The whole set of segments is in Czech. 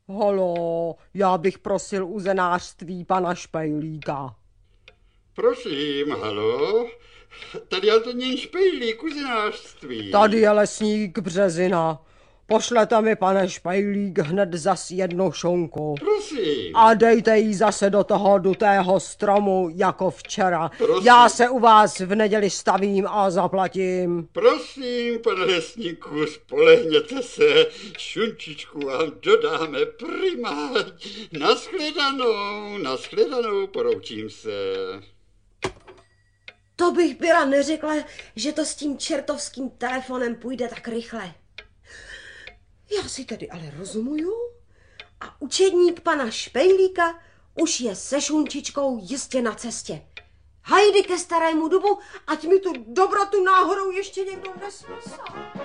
Halo, já bych prosil uzenářství pana Špejlíka. Prosím, halo? Tady Antonín Špejlík, uzenářství. Tady je lesník Březina. Pošlete mi, pane Špejlík, hned zas jednu šunku. Prosím. A dejte jí zase do toho dutého stromu, jako včera. Prosím. Já se u vás v neděli stavím a zaplatím. Prosím, pane lesníku, spolehněte se, šunčičku vám dodáme prima. Naschledanou, poroučím se. To bych byla neřekla, že to s tím čertovským telefonem půjde tak rychle. Já si tedy ale rozumuju a učedník pana Špejlíka už je se šunčičkou jistě na cestě. Hajdy ke starému dubu, ať mi tu dobrotu náhodou ještě někdo nesmysl.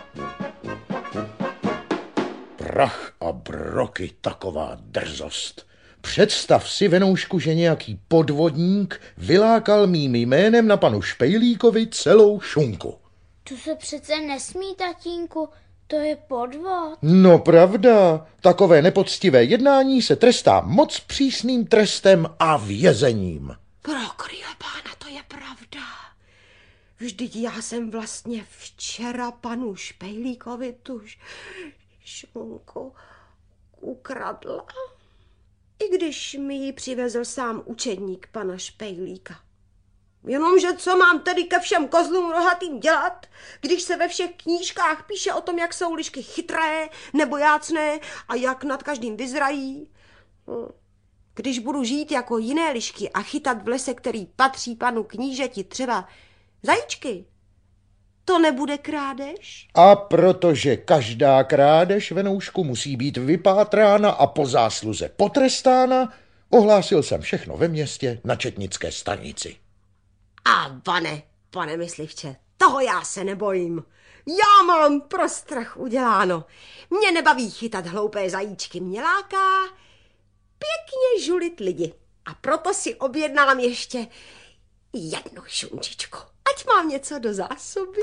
Prach a broky, taková drzost. Představ si, Venoušku, že nějaký podvodník vylákal mým jménem na panu Špejlíkovi celou šunku. To se přece nesmí, tatínku, to je podvod. No pravda, takové nepoctivé jednání se trestá moc přísným trestem a vězením. Prokryje pána, to je pravda. Vždyť já jsem vlastně včera panu Špejlíkovi tu šunku ukradla. I když mi ji přivezl sám učedník pana Špejlíka. Jenomže co mám tedy ke všem kozlům rohatým dělat, když se ve všech knížkách píše o tom, jak jsou lišky chytré nebo jácné a jak nad každým vyzrají? Když budu žít jako jiné lišky a chytat v lese, který patří panu knížeti, třeba zajíčky, to nebude krádež? A protože každá krádež, Venoušku, musí být vypátrána a po zásluze potrestána, ohlásil jsem všechno ve městě na četnické stanici. A pane myslivče, toho já se nebojím. Já mám pro strach uděláno. Mě nebaví chytat hloupé zajíčky, mě láká pěkně žulit lidi. A proto si objednám ještě jednu šunčičku. Ať mám něco do zásoby.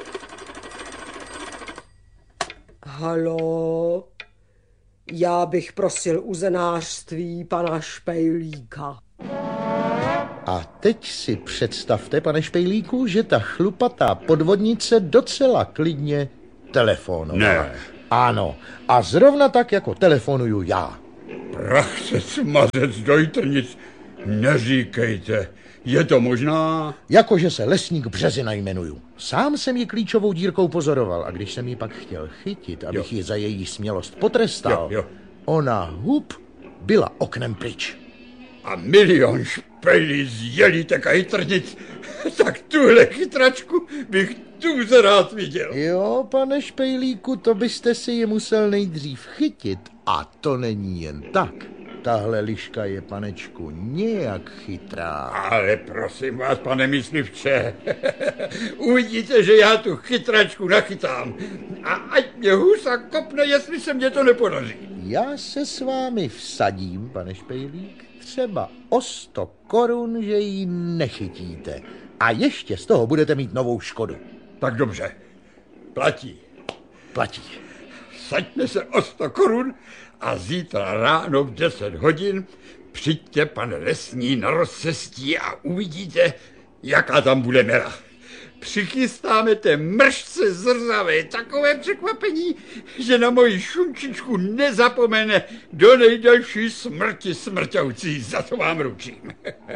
Halo, já bych prosil uzenářství pana Špejlíka. A teď si představte, pane Špejlíku, že ta chlupatá podvodnice docela klidně telefonovala. Ne. Ano, a zrovna tak, jako telefonuju já. Prachsec, mazec, dojtrnic, neříkejte. Je to možná? Jakože se lesník Březina jmenuju. Sám jsem ji klíčovou dírkou pozoroval a když jsem ji pak chtěl chytit, abych ji za její smělost potrestal, Jo. ona hup byla oknem pryč. A milion špejlí zjelítek a chytrnic, tak tuhle chytračku bych tu rád viděl. Jo, pane Špejlíku, to byste si ji musel nejdřív chytit. A to není jen tak. Tahle liška je, panečku, nějak chytrá. Ale prosím vás, pane myslivče, uvidíte, že já tu chytračku nachytám. A ať mě husa kopne, jestli se mně to nepodaří. Já se s vámi vsadím, pane Špejlík, třeba o 100 korun, že ji nechytíte. A ještě z toho budete mít novou škodu. Tak dobře, platí. Platí. Saďme se o 100 korun a zítra ráno v 10 hodin přijďte, pane lesní, na rozcestí a uvidíte, jaká tam bude mera. Přichystáme té mršce zrzavé takové překvapení, že na moji šunčičku nezapomene do nejdelší smrti smrťoucí. Za to vám ručím.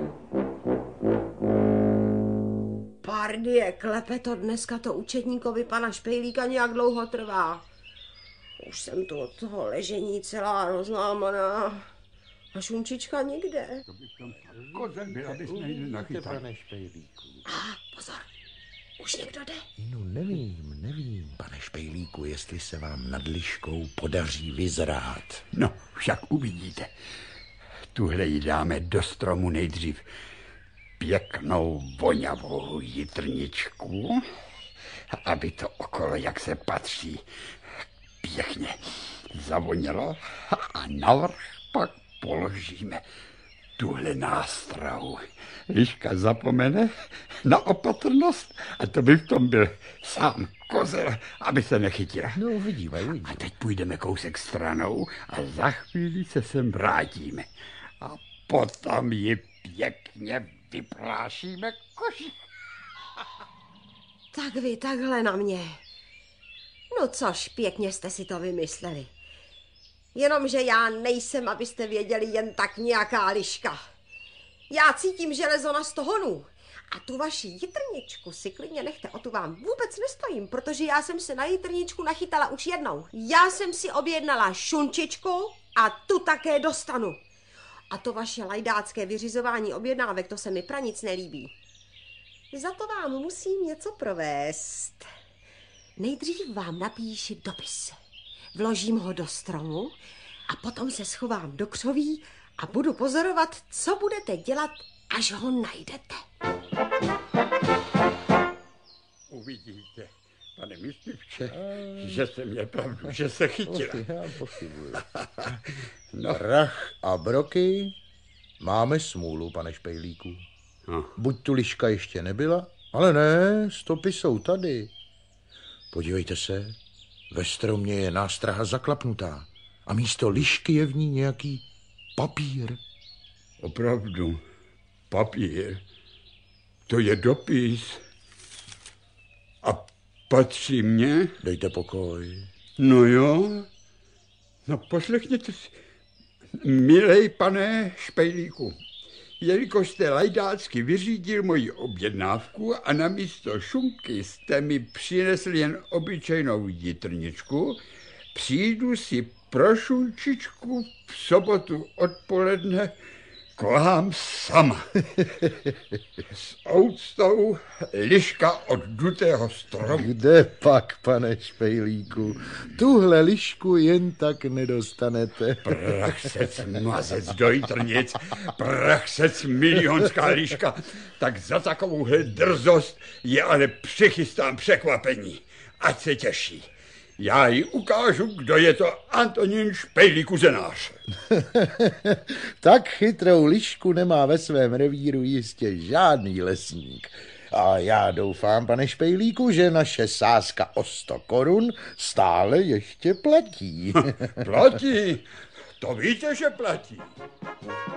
Pardie, klepe to dneska to učedníkovi pana Špejlíka nějak dlouho trvá. Už jsem tu od toho ležení celá rozlámaná. A šunčička nikde. Pozor, už někdo jde. No nevím, pane Špejlíku, jestli se vám nad liškou podaří vyzrát. No, však uvidíte. Tuhle jí dáme do stromu nejdřív pěknou vonavou jitrničku, aby to okolo, jak se patří, pěkně zavonělo a navrch pak položíme tuhle nástrahu. Liška zapomene na opatrnost a to by v tom byl sám kozel, aby se nechytila. No, uvidíme. A teď půjdeme kousek stranou a za chvíli se sem vrátíme. A potom ji pěkně vyprášíme koši. Tak vy takhle na mě. No což, pěkně jste si to vymysleli. Jenomže já nejsem, abyste věděli, jen tak nějaká liška. Já cítím železo na 100 honů. A tu vaši jitrničku si klidně nechte, o tu vám vůbec nestojím, protože já jsem se na jitrničku nachytala už jednou. Já jsem si objednala šunčičku a tu také dostanu. A to vaše lajdácké vyřizování objednávek, to se mi pranic nelíbí. Za to vám musím něco provést. Nejdřív vám napíši dopis. Vložím ho do stromu a potom se schovám do křoví a budu pozorovat, co budete dělat, až ho najdete. Uvidíte, pane myslivče, že jsem měl pravdu, že se chytila. Já pochybuji. No. Prach a broky, máme smůlu, pane Špejlíku. No. Buď tu liška ještě nebyla, ale ne, stopy jsou tady. Podívejte se, ve stromě je nástraha zaklapnutá a místo lišky je v ní nějaký papír. Opravdu, papír, to je dopis. A patří mně? Dejte pokoj. No jo, no poslechněte si. Milej pane Špejlíku, jelikož jste lajdácky vyřídil moji objednávku a namísto šunky jste mi přinesl jen obyčejnou jitrničku, přijdu si pro šunčičku v sobotu odpoledne k vám sama. S ouctou liška od dutého stromu. Kde pak, pane Špejlíku? Tuhle lišku jen tak nedostanete. Prachsec mazec do jitrnic, prachsec milionská liška, tak za takovouhle drzost je ale přichystám překvapení. Ať se těší. Já jí ukážu, kdo je to Antonín Špejlík uzenář. Tak chytrou lišku nemá ve svém revíru jistě žádný lesník. A já doufám, pane Špejlíku, že naše sázka o 100 korun stále ještě platí. Platí, to víte, že platí.